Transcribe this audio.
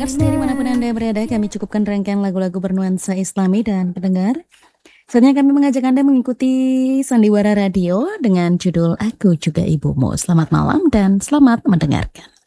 Pendengar setia dimanapun Anda berada, kami cukupkan rangkaian lagu-lagu bernuansa Islami dan pendengar. Saatnya kami mengajak Anda mengikuti Sandiwara Radio dengan judul Aku Juga Ibumu. Selamat malam dan selamat mendengarkan.